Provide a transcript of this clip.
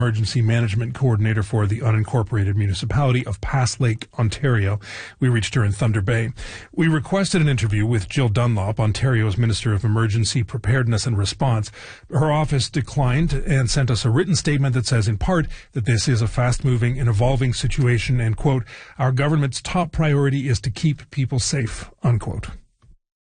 Emergency Management Coordinator for the unincorporated municipality of Pass Lake, Ontario. We reached her in Thunder Bay. We requested an interview with Jill Dunlop, Ontario's Minister of Emergency Preparedness and Response. Her office declined and sent us a written statement that says, in part, that this is a fast-moving and evolving situation and, quote, our government's top priority is to keep people safe, unquote.